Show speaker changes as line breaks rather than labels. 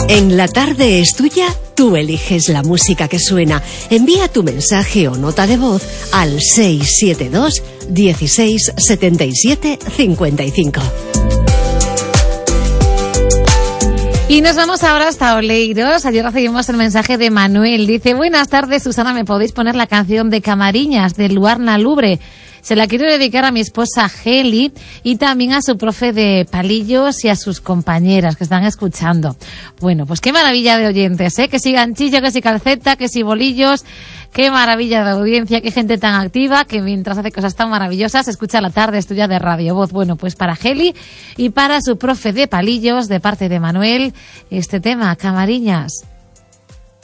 En La Tarde es Tuya, tú eliges la música que suena. Envía tu mensaje o nota de voz al 672 16 77 55.
Y nos vamos ahora hasta Oleiros. Ayer recibimos el mensaje de Manuel. Dice: buenas tardes, Susana, ¿me podéis poner la canción de Camariñas, de Luarna Lubre? Se la quiero dedicar a mi esposa Geli y también a su profe de palillos y a sus compañeras que están escuchando. Bueno, pues qué maravilla de oyentes, ¿eh? Que si ganchillo, que si calceta, que si bolillos. Qué maravilla de audiencia, qué gente tan activa que mientras hace cosas tan maravillosas escucha La Tarde es Tuya de Radio Voz. Bueno, pues para Geli y para su profe de palillos, de parte de Manuel, este tema, Camariñas.